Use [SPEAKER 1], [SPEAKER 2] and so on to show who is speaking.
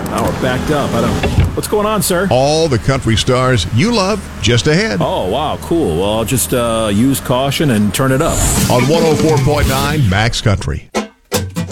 [SPEAKER 1] Now we're backed up. What's going on, sir?
[SPEAKER 2] All the country stars you love just ahead.
[SPEAKER 1] Oh, wow, cool. Well, I'll just use caution and turn it up.
[SPEAKER 2] On 104.9 Max Country.